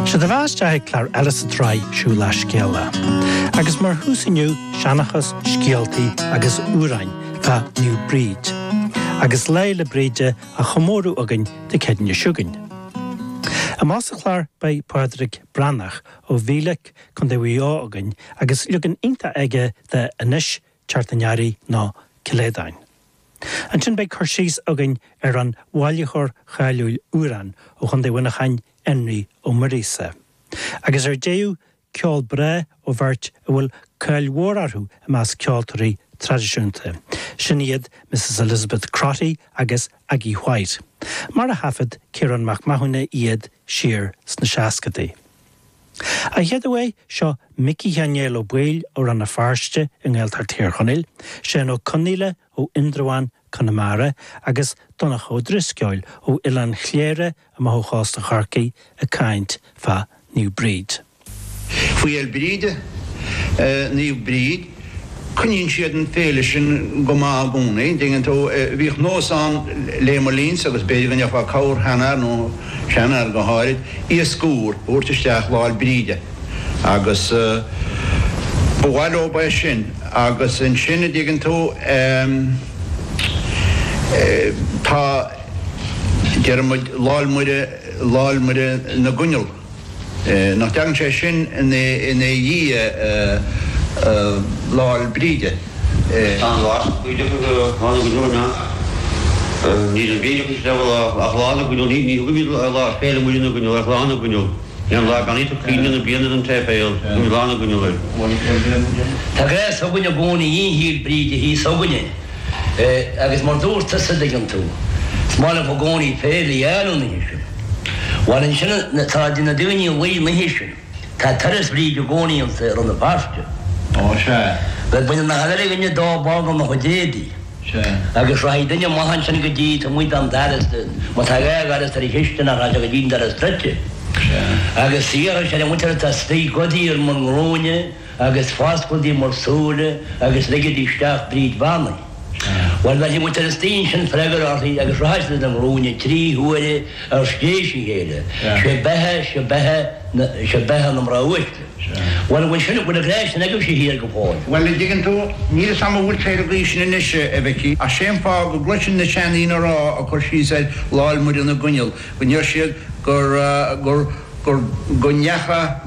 Se de bháiste clar Alice Try siúla scéala. Agus mar húsiniu seanachas scialtaí agus úrain fa New Breed. Agus leile bríide a chomórú agan de cedne siúgain. A más a chláir bei Pádraig Brannach ó bhílech chun de bhíá agan agus lugan inta aige de inis teartanearí ná Ciléadain. An sin bei chuirsís agan an bháilíochar chailúil úran ó chun de bhuinachain Henry ó Marisa. Agus déú ceol bre ó bhirt a bhfuil cailhórarthú a más ceoltarí tradiisiúnta. Sin iad Mrs. Elizabeth Crotty agus Aggie White. Mar a hafad Ciaran McMahony iad siar sna seascadaí. A headaway seo Mickey Haniel ó Bwail ó ran na farste in Gaeltacht Tíorchonil, sé ó Conile ó Indrawan Connemara agus Donach ó Driscoil ó Ilan Chléire a Mahochasta Charcaí a caint fa New Breed. Fuel Breed, New Breed, Kunin siad an féilisin go má gúnaí, dingen tó bhíh nós an lémarlíns agus beidir gan jafa caur hanar nó seanar go háirid í scúr úrtisteach láil bríide. Agus bhhail ó ba sin, agus an sinna dingen tó tá dearmid láilmuide na gúneal. Nach deagan sé sin in dhí láil bríide. Tá lá, bríide go hána go dúna. Ní an bríide go a chlána go ní go bhí lá féile muidir go a chlána go. Ian lá ganító clíine na bíana an tepéil, go lána go le. Tá grás a gúine gúna híl bríide hí sogúine. Agus mar dúirta sa digan tú. Smála fo gúnaí féile dhéanú na hísin. Bhain sinna tá dina dúine bhí na hísin. Tá taras bríide gúnaí an na báiste. But when the Hallelujah door boggle of a dedi, I guess right then your Mahansan Gadi to meet them that is the Mataga is the Hishton and Rajagadin that is stretched. I guess here I shall enter to stay Godi or Mongrone, I guess fast for the Morsule, I guess Legati staff breed Valley. When he went to the station, Fregger, I guess right to the Marone tree who are station here. Shabaha Namra. Well, we shouldn't with a grass and I go here go forward. Well, they dig into near some wood trade relation in this Eviki. A shame for glitching the Chanine or of course she said, Lal Mudin the Gunyal. When you're shit, Gunyaha.